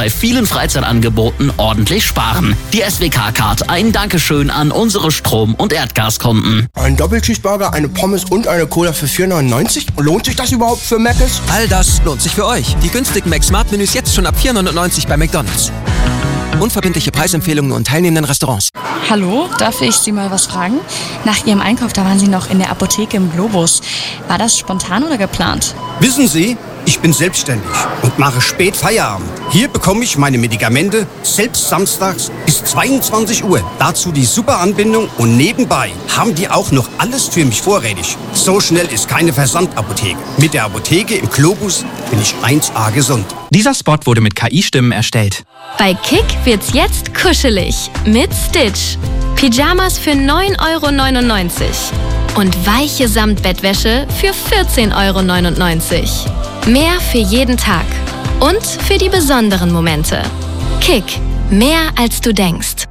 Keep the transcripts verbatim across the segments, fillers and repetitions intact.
bei vielen Freizeitangeboten ordentlich sparen. Die S W K-Card, ein Dankeschön an unsere Strom- und Erdgaskunden. Ein Doppelcheeseburger, eine Pommes und eine Cola für vier neunundneunzig? Lohnt sich das überhaupt für Mc's? All das lohnt sich für euch. Die günstigen McSmart-Menüs jetzt schon ab vier neunundneunzig bei McDonald's. Unverbindliche Preisempfehlungen und teilnehmenden Restaurants. Hallo, darf ich Sie mal was fragen? Nach Ihrem Einkauf, da waren Sie noch in der Apotheke im Globus. War das spontan oder geplant? Wissen Sie, ich bin selbstständig und mache spät Feierabend. Hier bekomme ich meine Medikamente selbst samstags bis zweiundzwanzig Uhr. Dazu die super Anbindung und nebenbei haben die auch noch alles für mich vorrätig. So schnell ist keine Versandapotheke. Mit der Apotheke im Globus bin ich eins A gesund. Dieser Spot wurde mit K I-Stimmen erstellt. Bei Kick wird's jetzt kuschelig mit Stitch. Pyjamas für neun Euro neunundneunzig und weiche Samtbettwäsche für vierzehn Euro neunundneunzig. Mehr für jeden Tag und für die besonderen Momente. Kick, mehr als du denkst.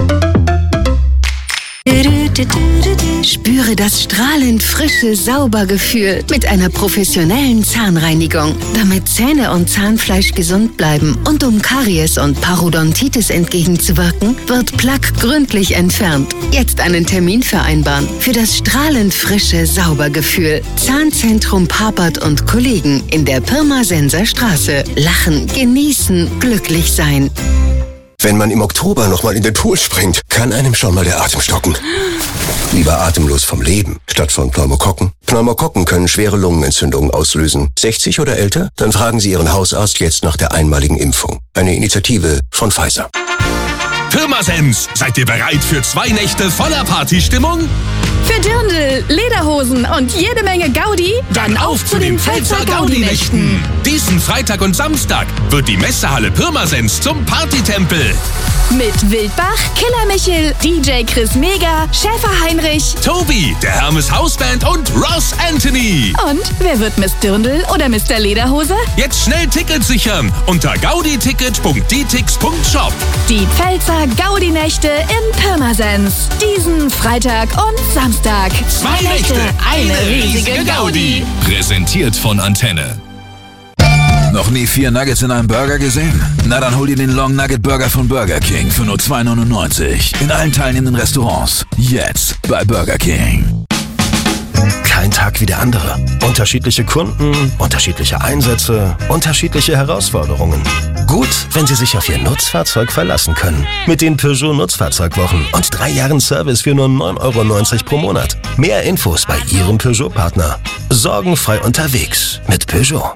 Spüre das strahlend frische Saubergefühl mit einer professionellen Zahnreinigung. Damit Zähne und Zahnfleisch gesund bleiben und um Karies und Parodontitis entgegenzuwirken, wird Plaque gründlich entfernt. Jetzt einen Termin vereinbaren für das strahlend frische Saubergefühl. Zahnzentrum Papert und Kollegen in der Pirmasenser Straße. Lachen, genießen, glücklich sein. Wenn man im Oktober nochmal in den Pool springt, kann einem schon mal der Atem stocken. Lieber atemlos vom Leben, statt von Pneumokokken. Pneumokokken können schwere Lungenentzündungen auslösen. sechzig oder älter? Dann fragen Sie Ihren Hausarzt jetzt nach der einmaligen Impfung. Eine Initiative von Pfizer. Pirmasens, seid ihr bereit für zwei Nächte voller Partystimmung? Für Dirndl, Lederhosen und jede Menge Gaudi? Dann auf zu den Pfälzer Gaudi-Nächten. Diesen Freitag und Samstag wird die Messehalle Pirmasens zum Partytempel. Mit Wildbach, Killer Michel, D J Chris Mega, Schäfer Heinrich, Tobi, der Hermes Hausband und Ross Anthony. Und wer wird Miss Dirndl oder Mister Lederhose? Jetzt schnell Tickets sichern unter gauditicket punkt d tix punkt shop. Die Pfälzer Gaudi-Nächte im Pirmasens. Diesen Freitag und Samstag. Zwei Nächte, eine riesige Gaudi. Präsentiert von Antenne. Noch nie vier Nuggets in einem Burger gesehen? Na dann hol dir den Long Nugget Burger von Burger King für nur zwei neunundneunzig. In allen teilnehmenden Restaurants. Jetzt bei Burger King. Kein Tag wie der andere. Unterschiedliche Kunden, unterschiedliche Einsätze, unterschiedliche Herausforderungen. Gut, wenn Sie sich auf Ihr Nutzfahrzeug verlassen können. Mit den Peugeot Nutzfahrzeugwochen und drei Jahren Service für nur neun Euro neunzig pro Monat. Mehr Infos bei Ihrem Peugeot-Partner. Sorgenfrei unterwegs mit Peugeot.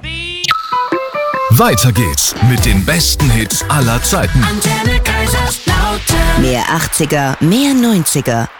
Weiter geht's mit den besten Hits aller Zeiten. Mehr achtziger, mehr neunziger.